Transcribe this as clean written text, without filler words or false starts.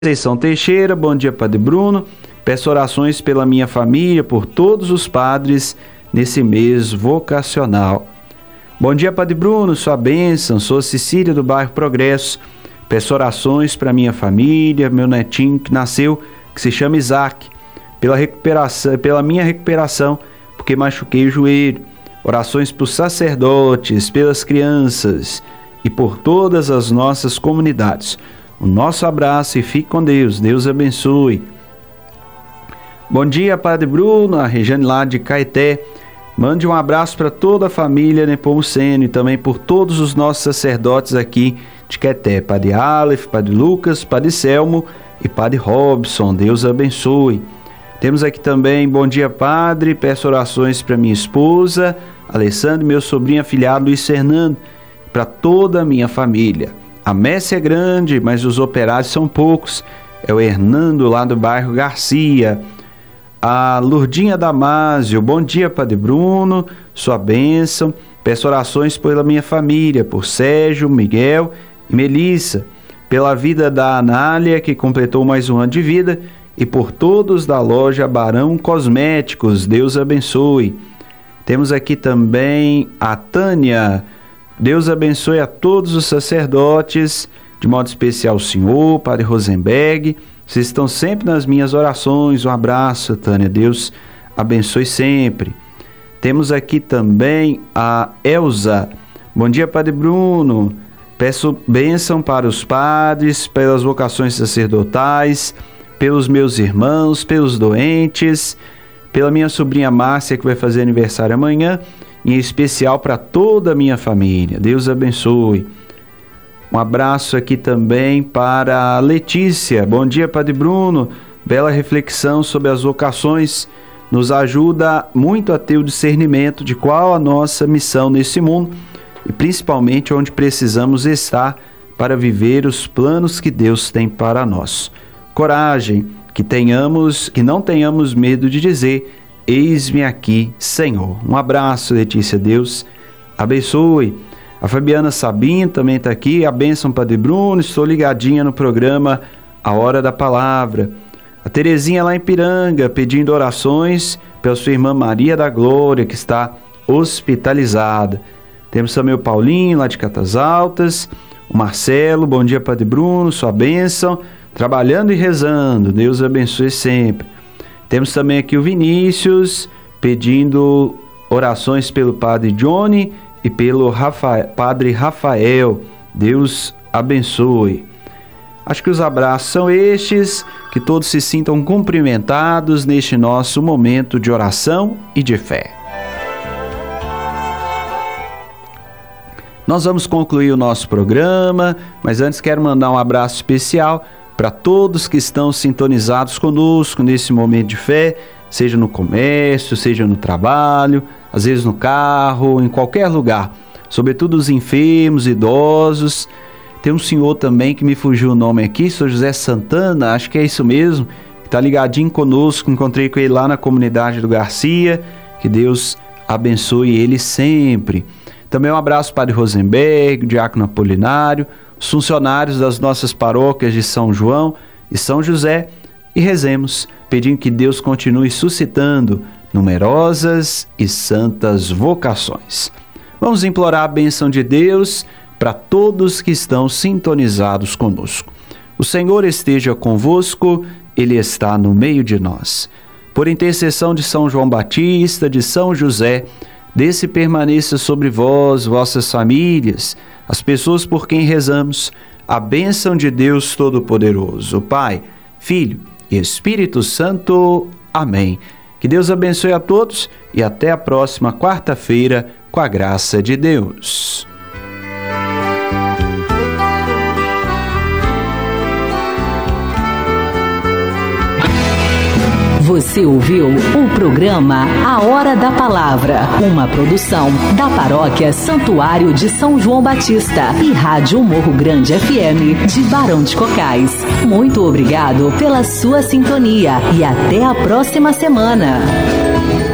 Conceição Teixeira, bom dia, Padre Bruno. Peço orações pela minha família, por todos os padres nesse mês vocacional. Bom dia, Padre Bruno, sua bênção. Sou Cecília do bairro Progresso. Peço orações para minha família, meu netinho que nasceu, que se chama Isaac, pela minha recuperação, porque machuquei o joelho. Orações para os sacerdotes, pelas crianças e por todas as nossas comunidades. O nosso abraço e fique com Deus. Deus abençoe. Bom dia, Padre Bruno, a Regiane lá de Caeté. Mande um abraço para toda a família Nepomuceno e também por todos os nossos sacerdotes aqui de Caeté. Padre Aleph, Padre Lucas, Padre Selmo e Padre Robson. Deus abençoe. Temos aqui também, bom dia, Padre. Peço orações para minha esposa, Alessandro, meu sobrinho afilhado Luiz Fernando, para toda a minha família. A messe é grande, mas os operários são poucos. É o Hernando lá do bairro Garcia. A Lurdinha Damásio, bom dia, Padre Bruno, sua bênção. Peço orações pela minha família, por Sérgio, Miguel e Melissa, pela vida da Anália, que completou mais um ano de vida, e por todos da loja Barão Cosméticos. Deus abençoe. Temos aqui também a Tânia. Deus abençoe a todos os sacerdotes, de modo especial o senhor, Padre Rosenberg. Vocês estão sempre nas minhas orações. Um abraço, Tânia. Deus abençoe sempre. Temos aqui também a Elza. Bom dia, Padre Bruno. Peço bênção para os padres, pelas vocações sacerdotais, pelos meus irmãos, pelos doentes, pela minha sobrinha Márcia, que vai fazer aniversário amanhã, em especial para toda a minha família. Deus abençoe. Um abraço aqui também para a Letícia. Bom dia, Padre Bruno. Bela reflexão sobre as vocações. Nos ajuda muito a ter o discernimento de qual a nossa missão nesse mundo e principalmente onde precisamos estar para viver os planos que Deus tem para nós. Coragem, que não tenhamos medo de dizer: eis-me aqui, Senhor. Um abraço, Letícia. Deus abençoe. A Fabiana Sabino também está aqui. A bênção, Padre Bruno. Estou ligadinha no programa A Hora da Palavra. A Terezinha lá em Piranga, pedindo orações pela sua irmã Maria da Glória, que está hospitalizada. Temos também o Paulinho, lá de Catas Altas. O Marcelo, bom dia, Padre Bruno. Sua bênção. Trabalhando e rezando. Deus abençoe sempre. Temos também aqui o Vinícius, pedindo orações pelo Padre Johnny e pelo Padre Rafael. Deus abençoe. Acho que os abraços são estes, que todos se sintam cumprimentados neste nosso momento de oração e de fé. Nós vamos concluir o nosso programa, mas antes quero mandar um abraço especial para todos que estão sintonizados conosco nesse momento de fé, seja no comércio, seja no trabalho, às vezes no carro, em qualquer lugar, sobretudo os enfermos, idosos. Tem um senhor também que me fugiu o nome aqui, Sr. José Santana, acho que é isso mesmo, que está ligadinho conosco. Encontrei com ele lá na comunidade do Garcia. Que Deus abençoe ele sempre. Também um abraço para o Padre Rosenberg, o Diácono Apolinário, os funcionários das nossas paróquias de São João e São José, e rezemos, pedindo que Deus continue suscitando numerosas e santas vocações. Vamos implorar a bênção de Deus para todos que estão sintonizados conosco. O Senhor esteja convosco, Ele está no meio de nós. Por intercessão de São João Batista, de São José, desce e permaneça sobre vós, vossas famílias, as pessoas por quem rezamos, a bênção de Deus Todo-Poderoso, Pai, Filho e Espírito Santo. Amém. Que Deus abençoe a todos e até a próxima quarta-feira, com a graça de Deus. Você ouviu o programa A Hora da Palavra, uma produção da Paróquia Santuário de São João Batista e Rádio Morro Grande FM de Barão de Cocais. Muito obrigado pela sua sintonia e até a próxima semana.